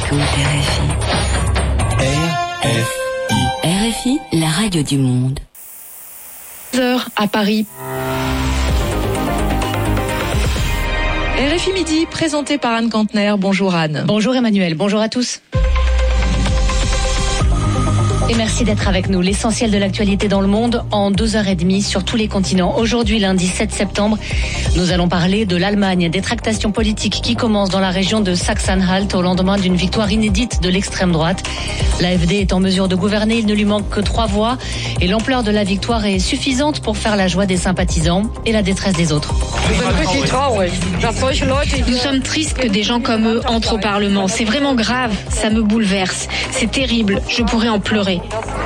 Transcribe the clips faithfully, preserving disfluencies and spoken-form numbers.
écoute R F I. R F I. R F I, la radio du monde. heures à Paris. R F I Midi, présenté par Anne Kantner. Bonjour Anne. Bonjour Emmanuel, bonjour à tous. Et merci d'être avec nous. L'essentiel de l'actualité dans le monde en deux heures trente sur tous les continents. Aujourd'hui, lundi sept septembre, nous allons parler de l'Allemagne, des tractations politiques qui commencent dans la région de Sachsen-Anhalt au lendemain d'une victoire inédite de l'extrême droite. L'A F D est en mesure de gouverner, il ne lui manque que trois voix et l'ampleur de la victoire est suffisante pour faire la joie des sympathisants et la détresse des autres. Nous sommes tristes que des gens comme eux entrent au Parlement. C'est vraiment grave, ça me bouleverse. C'est terrible, je pourrais en pleurer.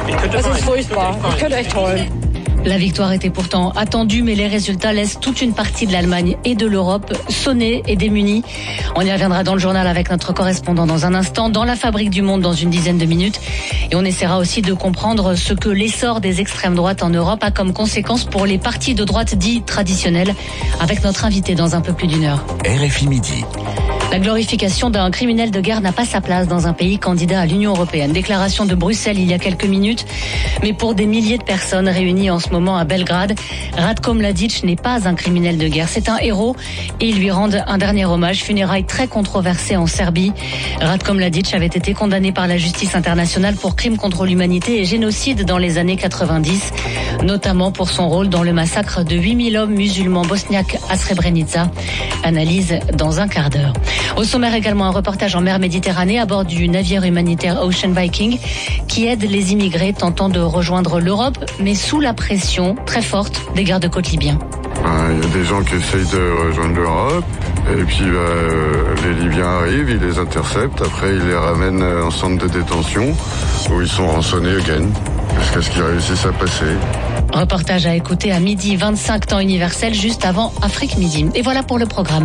La victoire était pourtant attendue, mais les résultats laissent toute une partie de l'Allemagne et de l'Europe sonnée et démunie. On y reviendra dans le journal avec notre correspondant dans un instant, dans la fabrique du monde dans une dizaine de minutes. Et on essaiera aussi de comprendre ce que l'essor des extrêmes droites en Europe a comme conséquence pour les partis de droite dits traditionnels, avec notre invité dans un peu plus d'une heure. R F I Midi. La glorification d'un criminel de guerre n'a pas sa place dans un pays candidat à l'Union européenne. Déclaration de Bruxelles il y a quelques minutes. Mais pour des milliers de personnes réunies en ce moment à Belgrade, Ratko Mladic n'est pas un criminel de guerre. C'est un héros et ils lui rendent un dernier hommage. Funérailles très controversées en Serbie. Ratko Mladic avait été condamné par la justice internationale pour crimes contre l'humanité et génocide dans les années quatre-vingt-dix, notamment pour son rôle dans le massacre de huit mille hommes musulmans bosniaques à Srebrenica. Analyse dans un quart d'heure. Au sommaire également un reportage en mer Méditerranée à bord du navire humanitaire Ocean Viking qui aide les immigrés tentant de rejoindre l'Europe, mais sous la pression très forte des gardes-côtes libyens. Il y a des gens qui essayent de rejoindre l'Europe et puis bah, les Libyens arrivent, ils les interceptent, après ils les ramènent en centre de détention où ils sont rançonnés again jusqu'à ce qu'ils réussissent à passer. Reportage à écouter à midi vingt-cinq temps universel juste avant Afrique Midi. Et voilà pour le programme.